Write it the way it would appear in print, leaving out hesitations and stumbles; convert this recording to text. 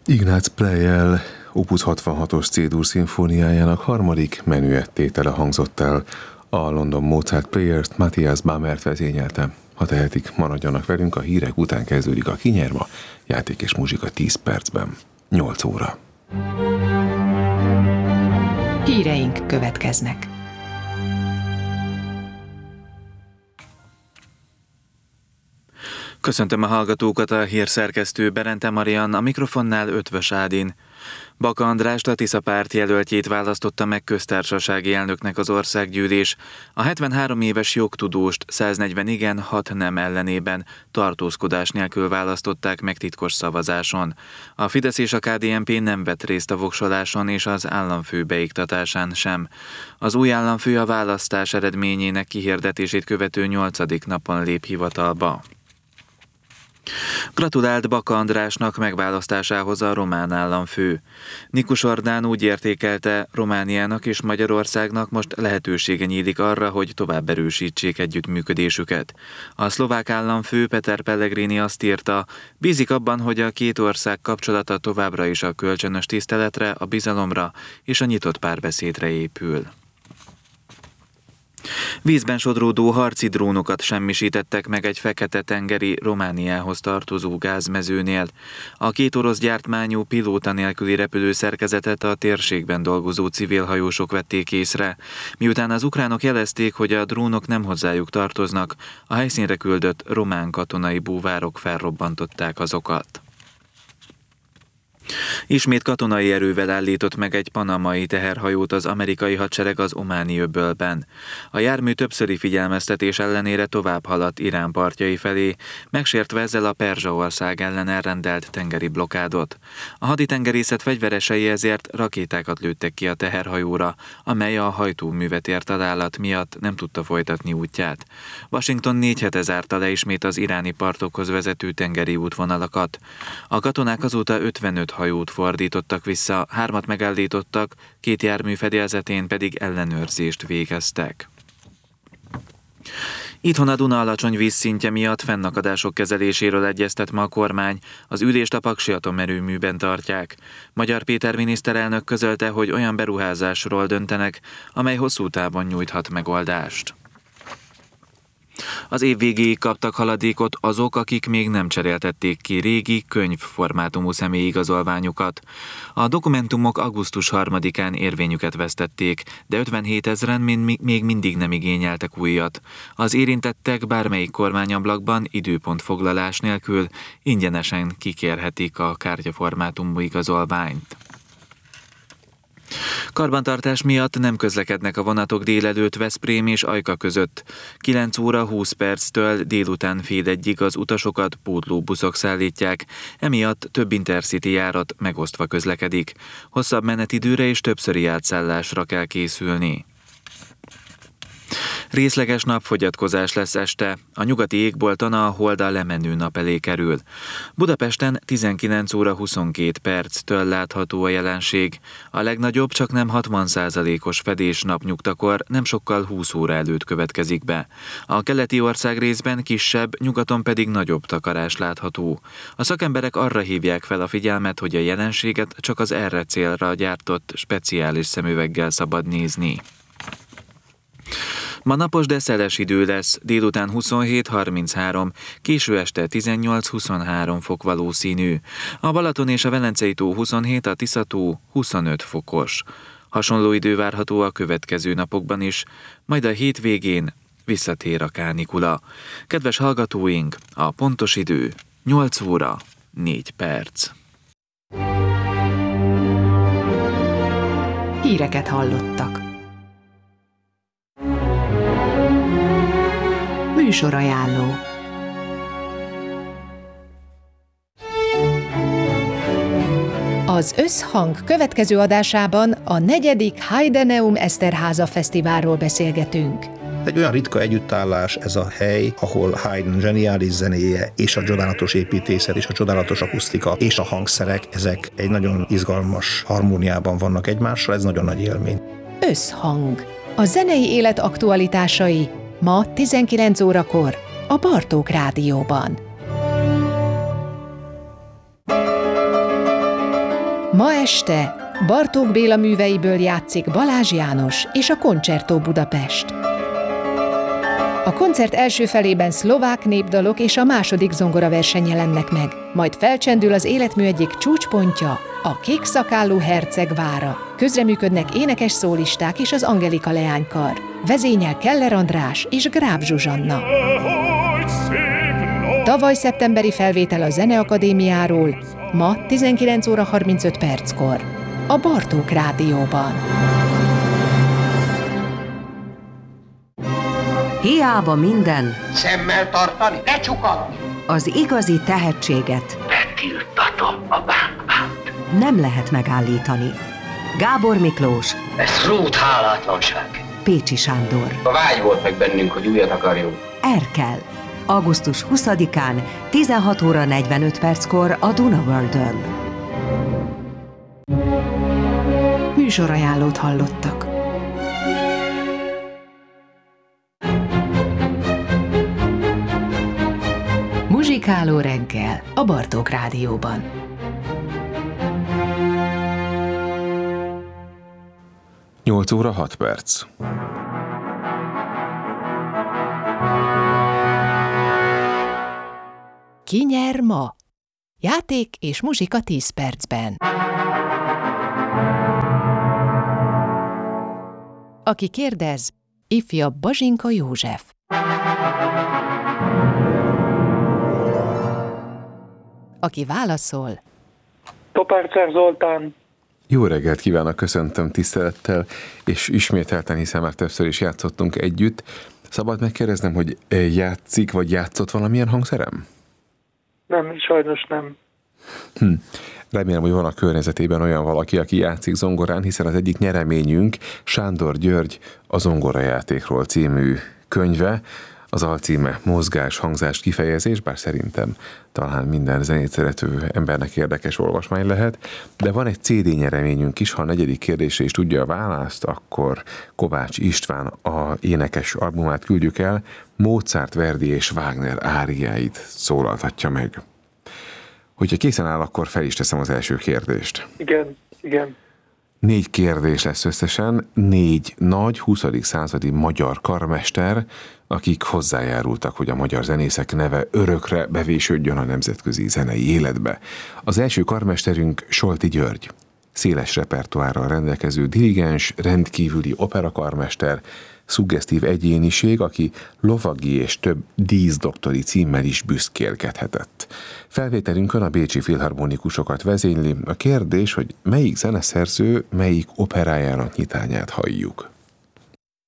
Ignác Pleyel Opus 66-os C-dur szimfóniájának harmadik menüettétele hangzott el. A London Mozart Players-t Matthias Bamert vezényelte. Ha tehetik, maradjanak velünk, a hírek után kezdődik a Kinyerva, játék és muzsika 10 percben. 8 óra. Híreink következnek. Köszöntöm a hallgatókat, a hírszerkesztő Berente Marian, a mikrofonnál Ötvös Ádin. Baka Andrást, a Tisza párt jelöltjét választotta meg köztársasági elnöknek az országgyűlés. A 73 éves jogtudóst 140 igen, 6 nem ellenében tartózkodás nélkül választották meg titkos szavazáson. A Fidesz és a KDNP nem vett részt a voksoláson és az államfő beiktatásán sem. Az új államfő a választás eredményének kihirdetését követő 8. napon lép hivatalba. Gratulált Baka Andrásnak megválasztásához a román államfő. Nikus Orbán úgy értékelte, Romániának és Magyarországnak most lehetősége nyílik arra, hogy tovább erősítsék együttműködésüket. A szlovák államfő Peter Pellegrini azt írta, bízik abban, hogy a két ország kapcsolata továbbra is a kölcsönös tiszteletre, a bizalomra és a nyitott párbeszédre épül. Vízben sodródó harci drónokat semmisítettek meg egy Fekete-tengeri Romániához tartozó gázmezőnél. A két orosz gyártmányú pilóta nélküli repülőszerkezetet a térségben dolgozó civil hajósok vették észre. Miután az ukránok jelezték, hogy a drónok nem hozzájuk tartoznak, a helyszínre küldött román katonai búvárok felrobbantották azokat. Ismét katonai erővel állított meg egy panamai teherhajót az amerikai hadsereg az Ománi öbölben. A jármű többszöri figyelmeztetés ellenére tovább haladt Irán partjai felé, megsértve ezzel a Perzsaország ellen elrendelt tengeri blokádot. A haditengerészet fegyveresei ezért rakétákat lőttek ki a teherhajóra, amely a hajtóművet ért találat miatt nem tudta folytatni útját. Washington 4 hete zárta le ismét az iráni partokhoz vezető tengeri útvonalakat. A katonák azóta 55 hajót fordítottak vissza, 3 megállítottak, 2 jármű fedélzetén pedig ellenőrzést végeztek. Itthon a Duna alacsony vízszintje miatt fennakadások kezeléséről egyeztet ma a kormány, az ülést a Paksi atomerőműben tartják. Magyar Péter miniszterelnök közölte, hogy olyan beruházásról döntenek, amely hosszú távon nyújthat megoldást. Az év végéig kaptak haladékot azok, akik még nem cseréltették ki régi könyvformátumú személyigazolványukat. A dokumentumok augusztus 3-án érvényüket vesztették, de 57 000-en még mindig nem igényeltek újat. Az érintettek bármelyik kormányablakban időpontfoglalás nélkül ingyenesen kikérhetik a kártyaformátumú igazolványt. Karbantartás miatt nem közlekednek a vonatok délelőtt Veszprém és Ajka között. 9 óra 20 perctől délután fél 1-ig az utasokat pótlóbuszok szállítják, emiatt több Intercity járat megosztva közlekedik. Hosszabb menetidőre és többszöri átszállásra kell készülni. Részleges napfogyatkozás lesz este. A nyugati égbolton a hold a lemenő nap elé kerül. Budapesten 19 óra 22 perctől látható a jelenség. A legnagyobb csaknem 60%-os fedés napnyugtakor, nem sokkal 20 óra előtt következik be. A keleti ország részben kisebb, nyugaton pedig nagyobb takarás látható. A szakemberek arra hívják fel a figyelmet, hogy a jelenséget csak az erre célra gyártott speciális szemüveggel szabad nézni. Ma napos, de szeles idő lesz, délután 27-33, késő este 18-23 fok valószínű. A Balaton és a Velencei tó 27, a Tisza-tó 25 fokos. Hasonló idő várható a következő napokban is, majd a hétvégén visszatér a kánikula. Kedves hallgatóink, a pontos idő 8 óra 4 perc. Híreket hallottak. Műsorajánló. Az Összhang következő adásában a 4. Heideneum Eszterháza Fesztiválról beszélgetünk. Egy olyan ritka együttállás ez a hely, ahol Haydn zseniális zenéje és a csodálatos építészet és a csodálatos akusztika és a hangszerek, ezek egy nagyon izgalmas harmóniában vannak egymással, ez nagyon nagy élmény. Összhang. A zenei élet aktualitásai ma 19 órakor a Bartók Rádióban. Ma este Bartók Béla műveiből játszik Balázs János és a Concerto Budapest. A koncert első felében szlovák népdalok és a második zongoraverseny jelennek meg, majd felcsendül az életmű egyik csúcspontja, a kékszakállú herceg vára. Közreműködnek énekes szólisták és az Angelika leánykar. Vezényel Keller András és Gráb Zsuzsanna. Tavaly szeptemberi felvétel a Zeneakadémiáról, ma 19 óra 35 perckor, a Bartók Rádióban. Hiába minden, szemmel tartani, ne csukadni. az igazi tehetséget Betiltatom a bánkbát. nem lehet megállítani. Gábor Miklós, Ez rút hálátlanság. Pécsi Sándor, A vágy volt meg bennünk, hogy újat akarjunk. Erkel. Augusztus 20-án, 16 óra 45 perckor a Duna Worldön. Műsorajánlót hallottak. Muzsikáló reggel a Bartók Rádióban. Nyolc óra 6 perc. Ki nyer ma? Játék és muzsika 10 percben. Aki kérdez, ifjabb Bazsinka József. Aki válaszol, Topárcsák Zoltán. Jó reggelt kívánok, köszöntöm tisztelettel, és ismételten, hiszen már többször is játszottunk együtt. Szabad megkérdeznem, hogy játszik, vagy játszott valamilyen hangszerem? Nem, sajnos nem. Remélem, hogy van a környezetében olyan valaki, aki játszik zongorán, hiszen az egyik nyereményünk Sándor György a Zongorajátékról című könyve, az alcíme Mozgás, hangzás, kifejezés, bár szerintem talán minden zenét szerető embernek érdekes olvasmány lehet, de van egy CD nyereményünk is, ha a negyedik kérdésre is tudja a választ, akkor Kovács István a énekes albumát küldjük el, Mozart, Verdi és Wagner áriáit szólaltatja meg. Hogyha készen áll, akkor fel is teszem az első kérdést. Igen. 4 kérdés lesz összesen, 4 nagy 20. századi magyar karmester, akik hozzájárultak, hogy a magyar zenészek neve örökre bevésődjön a nemzetközi zenei életbe. Az első karmesterünk Solti György, széles repertoárral rendelkező dirigens, rendkívüli operakarmester, szuggesztív egyéniség, aki lovagi és több díszdoktori címmel is büszkélkedhetett. Felvételünkön a bécsi filharmonikusokat vezényli. A kérdés, hogy melyik zeneszerző, melyik operájának nyitányát halljuk.